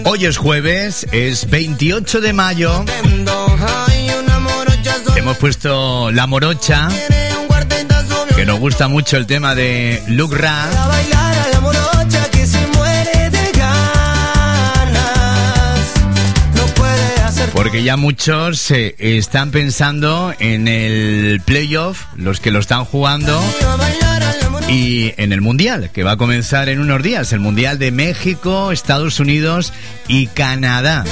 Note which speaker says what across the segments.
Speaker 1: Hoy es jueves, es 28 de mayo. Hemos puesto La Morocha, que nos gusta mucho el tema de Luke Ra. Porque ya muchos están pensando en el playoff, los que lo están jugando, y en el Mundial, que va a comenzar en unos días, el Mundial de México, Estados Unidos y Canadá.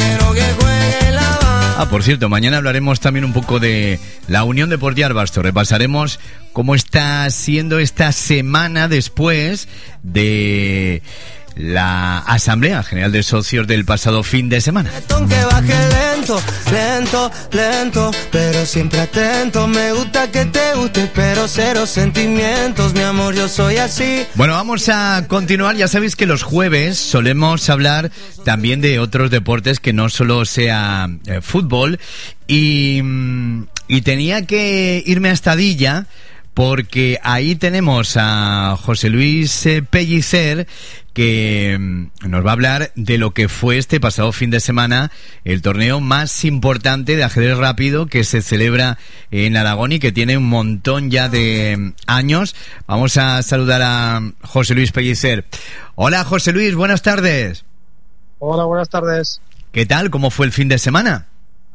Speaker 1: Por cierto, mañana hablaremos también un poco de la Unión Deportiva Arbasto. Repasaremos cómo está siendo esta semana después de la Asamblea General de Socios del pasado fin de semana.
Speaker 2: Que baje lento, lento, lento, pero siempre atento. Me gusta que te guste, pero cero sentimientos, mi amor, yo soy así.
Speaker 1: Bueno, vamos a continuar. Ya sabéis que los jueves solemos hablar también de otros deportes que no solo sea fútbol. Y tenía que irme a Estadilla, porque ahí tenemos a José Luis Pellicer, que nos va a hablar de lo que fue este pasado fin de semana el torneo más importante de ajedrez rápido que se celebra en Aragón y que tiene un montón ya de años. Vamos a saludar a José Luis Pellicer. Hola, José Luis, buenas tardes.
Speaker 3: Hola, buenas tardes.
Speaker 1: ¿Qué tal? ¿Cómo fue el fin de semana?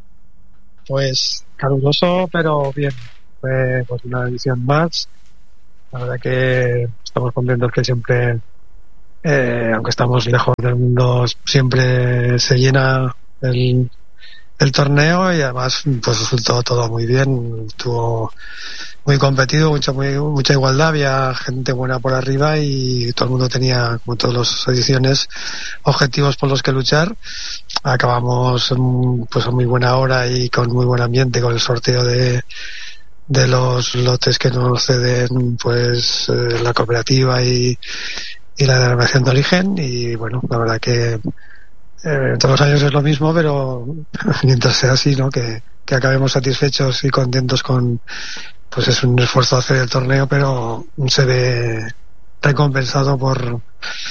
Speaker 3: Pues caluroso, pero bien. Fue pues una edición más. La verdad que estamos contentos que siempre, aunque estamos lejos del mundo, siempre se llena el torneo, y además pues resultó todo muy bien. Estuvo muy competido, mucha igualdad, había gente buena por arriba y todo el mundo tenía, como todas las ediciones, objetivos por los que luchar. Acabamos pues a muy buena hora y con muy buen ambiente con el sorteo de los lotes que nos ceden pues la cooperativa y la denominación de origen. Y bueno, la verdad que todos los años es lo mismo, pero mientras sea así, ¿no? Que acabemos satisfechos y contentos con, pues es un esfuerzo hacer el torneo, pero se ve recompensado por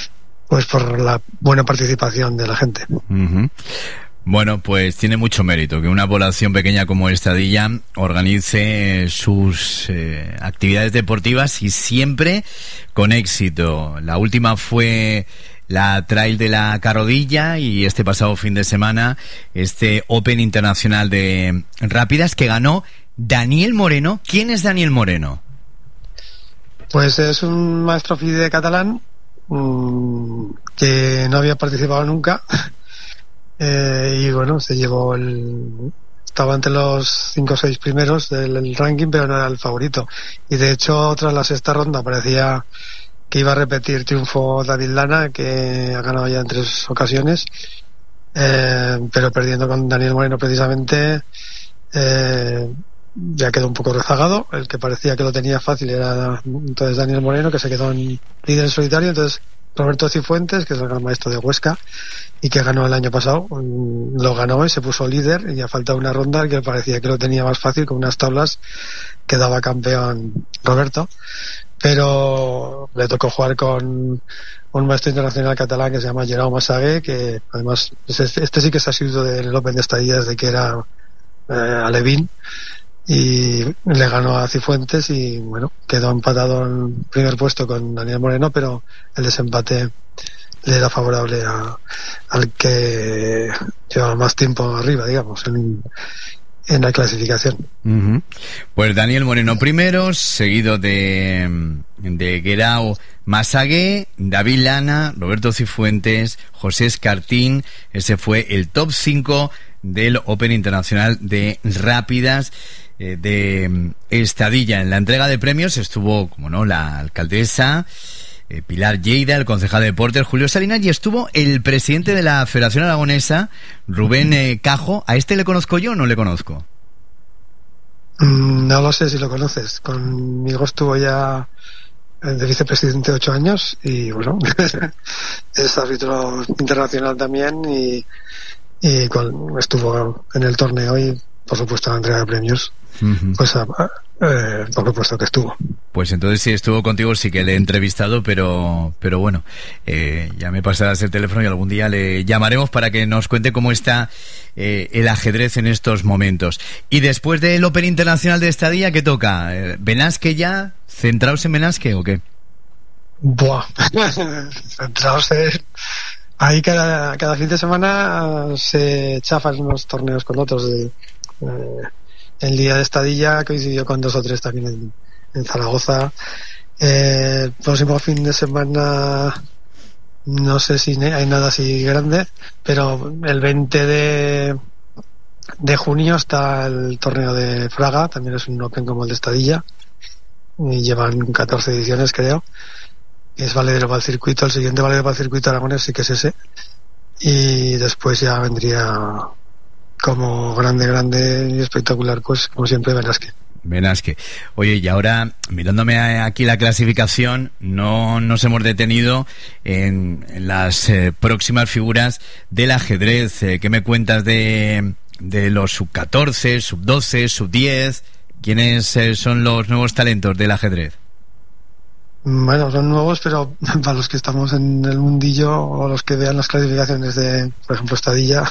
Speaker 3: la buena participación de la gente. Uh-huh.
Speaker 1: Bueno, pues tiene mucho mérito que una población pequeña como Estadilla organice sus actividades deportivas y siempre con éxito. La última fue la Trail de la Carrodilla y este pasado fin de semana este Open Internacional de Rápidas que ganó Daniel Moreno. ¿Quién es Daniel Moreno?
Speaker 3: Pues es un maestro FIDE catalán que no había participado nunca. Y bueno, estaba entre los 5 o 6 primeros del ranking, pero no era el favorito. Y de hecho, tras la sexta ronda parecía que iba a repetir triunfo David Lana, que ha ganado ya en 3 ocasiones, pero perdiendo con Daniel Moreno precisamente, ya quedó un poco rezagado. El que parecía que lo tenía fácil era entonces Daniel Moreno, que se quedó en líder en solitario. Entonces Roberto Cifuentes, que es el gran maestro de Huesca y que ganó el año pasado, lo ganó y se puso líder, y a falta de una ronda, el que parecía que lo tenía más fácil con unas tablas, quedaba campeón Roberto, pero le tocó jugar con un maestro internacional catalán que se llama Jaume Massagué, que además este sí que se ha sido del Open de Estadilla desde que era alevín, y le ganó a Cifuentes y bueno, quedó empatado en primer puesto con Daniel Moreno, pero el desempate le era favorable al que lleva más tiempo arriba, digamos, en la clasificación.
Speaker 1: Uh-huh. Pues Daniel Moreno primero, seguido de Guerau Massagué, David Lana, Roberto Cifuentes, José Escartín. Ese fue el top 5 del Open Internacional de Rápidas de Estadilla. En la entrega de premios estuvo, como no, la alcaldesa Pilar Lleida, el concejal de deportes Julio Salinas, y estuvo el presidente de la Federación Aragonesa, Rubén Cajo. ¿A este le conozco yo o no le conozco?
Speaker 3: No lo sé si lo conoces. Conmigo estuvo ya de vicepresidente 8 años y bueno, es árbitro internacional también y estuvo en el torneo y por supuesto, la entrega de premios, pues por supuesto que estuvo.
Speaker 1: Pues entonces si estuvo contigo sí que le he entrevistado, pero bueno, ya me pasarás el teléfono y algún día le llamaremos para que nos cuente cómo está el ajedrez en estos momentos. Y después del Open Internacional de Estadía, ¿qué toca? ¿Benasque ya? ¿Centrados en Benasque o qué?
Speaker 3: Buah, centrados en... Ahí cada fin de semana se chafan unos torneos con otros. El día de Estadilla coincidió con 2 o 3 también en Zaragoza. El próximo fin de semana no sé si hay nada así grande, pero el 20 de junio está el torneo de Fraga, también es un Open como el de Estadilla, y llevan 14 ediciones, creo. Es valedero para el circuito. El siguiente valedero para el circuito aragonés sí que es ese, y después ya vendría como grande y espectacular, pues como siempre, Benasque.
Speaker 1: Oye, y ahora mirándome aquí la clasificación, no nos hemos detenido en las próximas figuras del ajedrez. ¿Qué me cuentas de los sub-14, sub-12, sub-10? ¿Quiénes son los nuevos talentos del ajedrez?
Speaker 3: Bueno, son nuevos, pero para los que estamos en el mundillo o los que vean las clasificaciones de, por ejemplo, Estadilla,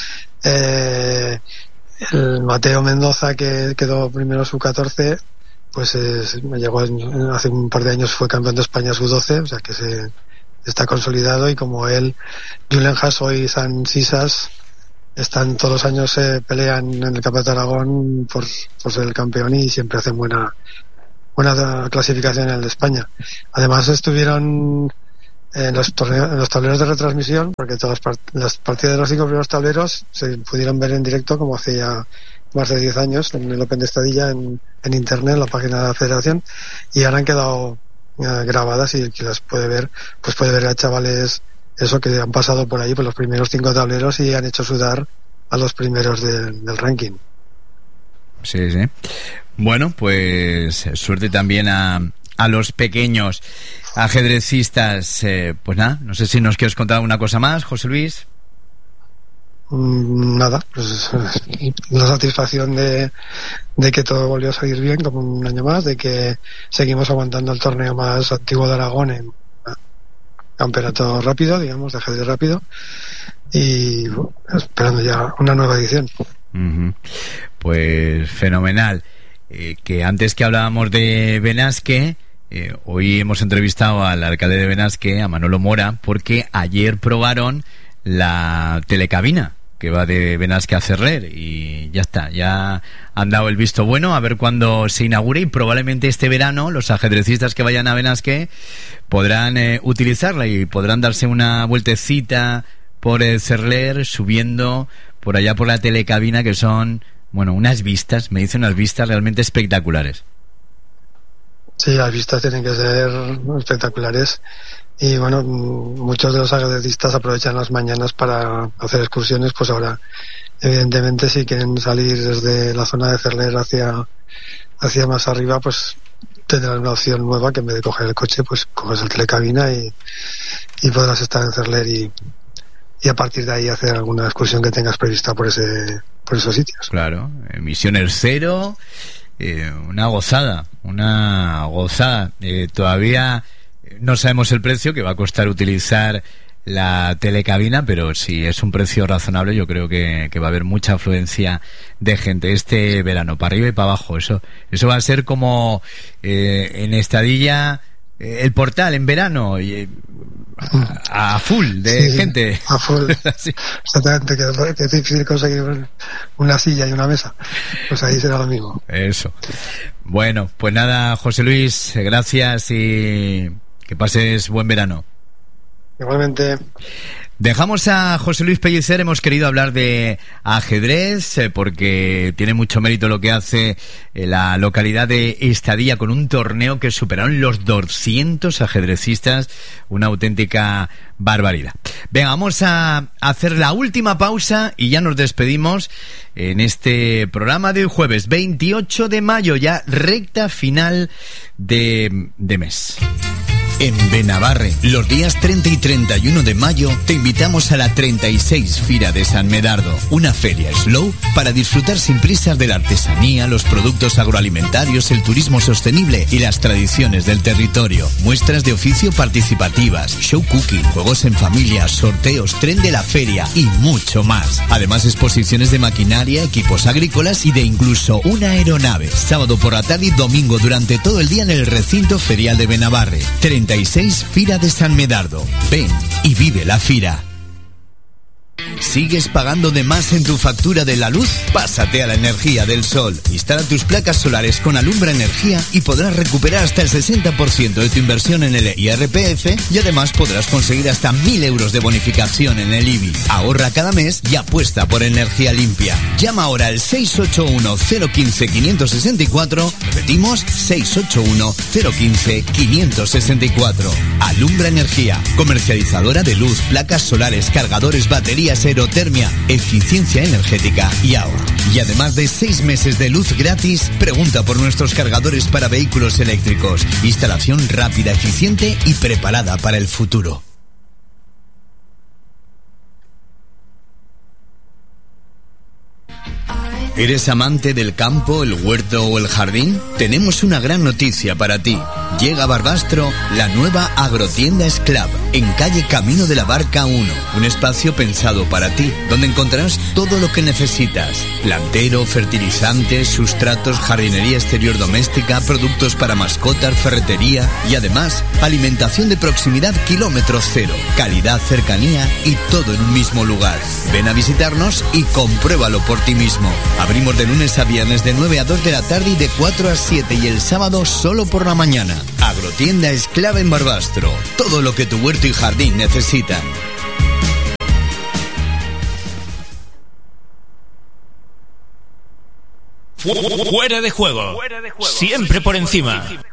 Speaker 3: el Mateo Mendoza, que quedó primero sub-14, pues me llegó hace un par de años, fue campeón de España sub-12, o sea que está consolidado, y como él, Julen Hasso y San Sisas están todos los años, se pelean en el Campeonato de Aragón por ser el campeón, y siempre hacen buena clasificación en el de España. Además estuvieron en los tableros de retransmisión, porque todas las partidas de los 5 primeros tableros se pudieron ver en directo, como hace ya más de 10 años, en el Open de Estadilla, en internet, en la página de la Federación, y ahora han quedado grabadas, y el que las puede ver, pues puede ver a chavales que han pasado por ahí por los primeros 5 tableros y han hecho sudar a los primeros del ranking.
Speaker 1: Sí. Bueno, pues suerte también a los pequeños ajedrecistas. Pues nada, no sé si nos quieres contar alguna cosa más, José Luis.
Speaker 3: Nada, pues la satisfacción de que todo volvió a salir bien, como un año más, de que seguimos aguantando el torneo más antiguo de Aragón en campeonato rápido, digamos, de ajedrez rápido, y esperando ya una nueva edición. Pues fenomenal.
Speaker 1: Que antes que hablábamos de Benasque, hoy hemos entrevistado al alcalde de Benasque, a Manolo Mora, porque ayer probaron la telecabina que va de Benasque a Cerler, y ya está, ya han dado el visto bueno, a ver cuándo se inaugure, y probablemente este verano los ajedrecistas que vayan a Benasque podrán utilizarla y podrán darse una vueltecita por Cerler, subiendo por allá por la telecabina, que son, bueno, unas vistas, me dicen unas vistas realmente espectaculares.
Speaker 3: Sí, las vistas tienen que ser espectaculares, y bueno, muchos de los ajedrecistas aprovechan las mañanas para hacer excursiones. Pues ahora, evidentemente, si quieren salir desde la zona de Cerler hacia más arriba, pues tendrán una opción nueva, que en vez de coger el coche, pues coges el telecabina y podrás estar en Cerler y a partir de ahí hacer alguna excursión que tengas prevista por esos sitios.
Speaker 1: Claro, emisiones cero, una gozada. Todavía no sabemos el precio que va a costar utilizar la telecabina, pero si es un precio razonable, yo creo que va a haber mucha afluencia de gente este verano, para arriba y para abajo. Eso va a ser como en Estadilla, el Portal en verano, a full de gente.
Speaker 3: A full. Sí. Exactamente, que es difícil conseguir una silla y una mesa. Pues ahí será lo mismo.
Speaker 1: Eso. Bueno, pues nada, José Luis, gracias y que pases buen verano.
Speaker 3: Igualmente.
Speaker 1: Dejamos a José Luis Pellicer. Hemos querido hablar de ajedrez porque tiene mucho mérito lo que hace la localidad de Estadilla, con un torneo que superaron los 200 ajedrecistas, una auténtica barbaridad. Venga, vamos a hacer la última pausa y ya nos despedimos en este programa de hoy, jueves 28 de mayo, ya recta final de mes. en Benabarre. Los días 30 y 31 de mayo te invitamos a la 36 Fira de San Medardo, una feria slow para disfrutar sin prisas de la artesanía, los productos agroalimentarios, el turismo sostenible y las tradiciones del territorio. Muestras de oficio participativas, show cooking, juegos en familia, sorteos, tren de la feria y mucho más. Además, exposiciones de maquinaria, equipos agrícolas y de incluso una aeronave. Sábado por la tarde y domingo durante todo el día en el recinto ferial de Benabarre. 36 Fira de San Medardo. Ven y vive la fira. ¿Sigues pagando de más en tu factura de la luz? Pásate a la energía del sol. Instala tus placas solares con Alumbra Energía y podrás recuperar hasta el 60% de tu inversión en el IRPF y además podrás conseguir hasta 1.000 euros de bonificación en el IBI. Ahorra cada mes y apuesta por energía limpia. Llama ahora al 681-015-564. Repetimos, 681-015-564. Alumbra Energía, comercializadora de luz, placas solares, cargadores, baterías, aerotermia, eficiencia energética y ahorro. Y además de 6 meses de luz gratis, pregunta por nuestros cargadores para vehículos eléctricos. Instalación rápida, eficiente y preparada para el futuro. ¿Eres amante del campo, el huerto o el jardín? Tenemos una gran noticia para ti. Llega a Barbastro la nueva agrotienda Esclav, en calle Camino de la Barca 1. Un espacio pensado para ti, donde encontrarás todo lo que necesitas. Plantero, fertilizantes, sustratos, jardinería exterior doméstica, productos para mascotas, ferretería y además alimentación de proximidad kilómetro cero. Calidad, cercanía y todo en un mismo lugar. Ven a visitarnos y compruébalo por ti mismo. Abrimos de lunes a viernes de 9 a 2 de la tarde y de 4 a 7 y el sábado solo por la mañana. Agrotienda Esclava en Barbastro. Todo lo que tu huerto y jardín necesitan.
Speaker 4: Fuera de juego. Siempre por encima.